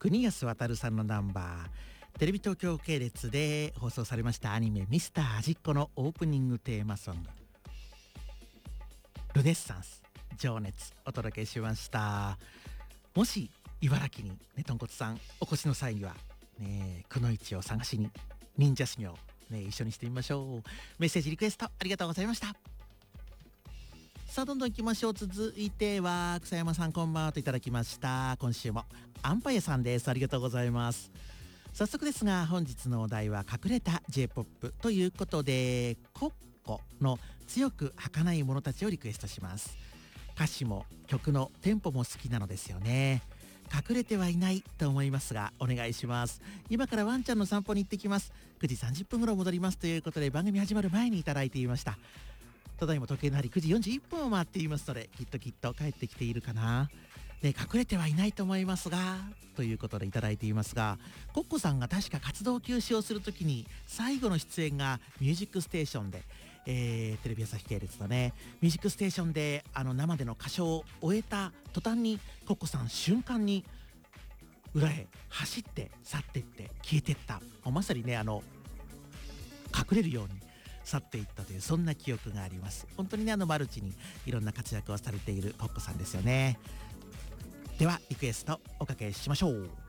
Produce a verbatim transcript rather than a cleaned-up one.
国安渡さんのナンバー、テレビ東京系列で放送されましたアニメミスター味っ子のオープニングテーマソングルネッサンス情熱お届けしました。もし茨城にねとんこつさんお越しの際にはねくのいちを探しに忍者修行ね一緒にしてみましょう。メッセージリクエストありがとうございました。さあどんどん行きましょう。続いては草山さんこんばんはといただきました。今週もアンパイアさんです。ありがとうございます。早速ですが本日のお題は隠れた J-ポップ ということでコッコの強く儚い者たちをリクエストします。歌詞も曲のテンポも好きなのですよね。隠れてはいないと思いますがお願いします。今からワンちゃんの散歩に行ってきます。くじさんじゅっぷん頃戻りますということで番組始まる前にいただいていました。ただいま時計の針くじよんじゅういっぷんを回っていますのできっときっと帰ってきているかな。で隠れてはいないと思いますがということでいただいていますが、コッコさんが確か活動休止をするときに最後の出演がミュージックステーションで、えー、テレビ朝日系列のねミュージックステーションであの生での歌唱を終えた途端にコッコさん瞬間に裏へ走って去っていって消えていった、まさにねあの隠れるように去っていったというそんな記憶があります。本当にねあのマルチにいろんな活躍をされているコッコさんですよね。ではリクエストおかけしましょう。